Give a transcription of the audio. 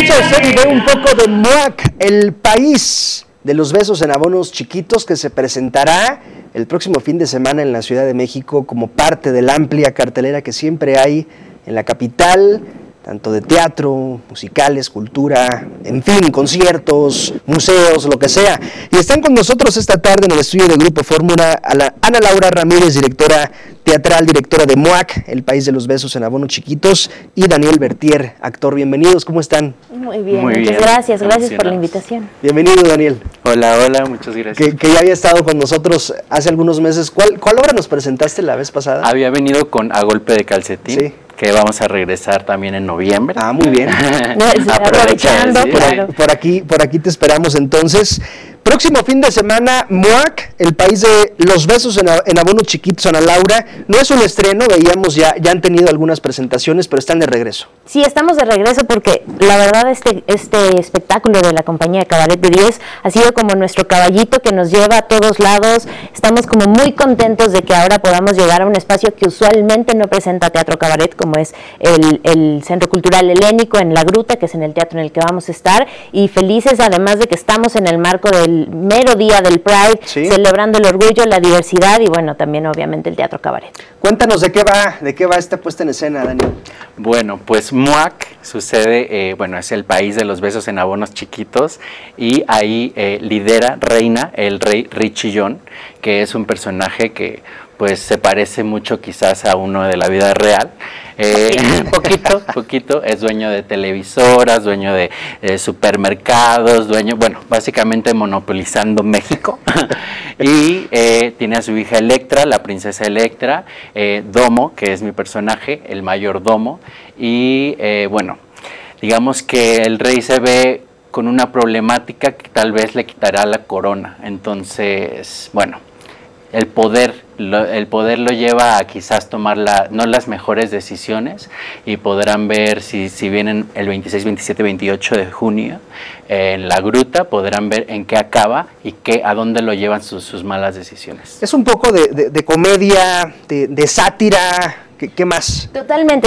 escucha usted y ve un poco de MOAC, el país de los besos en abonos chiquitos, que se presentará el próximo fin de semana en la Ciudad de México como parte de la amplia cartelera que siempre hay en la capital, tanto de teatro, musicales, cultura, en fin, conciertos, museos, lo que sea. Y están con nosotros esta tarde en el estudio de Grupo Fórmula Ana Laura Ramírez, directora teatral, directora de MOAC, El País de los Besos en Abonos Chiquitos, y Daniel Bertier, actor. Bienvenidos, ¿cómo están? Muy bien, muchas gracias por la invitación. Bienvenido, Daniel. Hola, muchas gracias. Que ya había estado con nosotros hace algunos meses. ¿Cuál obra nos presentaste la vez pasada? Había venido con A Golpe de Calcetín. Sí. Que vamos a regresar también en noviembre. Ah, muy bien. Aprovechando, claro. Por aquí te esperamos entonces. Próximo fin de semana, MOAC, El País de los Besos en Abonos Chiquitos, Ana Laura. No es un estreno, veíamos ya han tenido algunas presentaciones, pero están de regreso. Sí, estamos de regreso porque la verdad este espectáculo de la compañía de Cabaret de 10 ha sido como nuestro caballito que nos lleva a todos lados. Estamos como muy contentos de que ahora podamos llegar a un espacio que usualmente no presenta teatro cabaret, como es el Centro Cultural Helénico en La Gruta, que es en el teatro en el que vamos a estar, y felices además de que estamos en el marco del mero día del Pride, ¿sí?, celebrando el orgullo, la diversidad y bueno, también obviamente el teatro cabaret. Cuéntanos de qué va esta puesta en escena, Daniel. Bueno, pues MOAC sucede, es el país de los besos en abonos chiquitos, y ahí reina el rey Richillón, que es un personaje que pues se parece mucho quizás a uno de la vida real. Poquito, es dueño de televisoras, dueño de supermercados, básicamente monopolizando México. Y tiene a su hija Electra, la princesa Electra, Domo, que es mi personaje, el mayordomo, y digamos que el rey se ve con una problemática que tal vez le quitará la corona. Entonces, el poder lo lleva a quizás tomar no las mejores decisiones, y podrán ver si vienen el 26, 27, 28 de junio en La Gruta, podrán ver en qué acaba y a dónde lo llevan sus malas decisiones. Es un poco de comedia, de sátira, ¿qué más? Totalmente,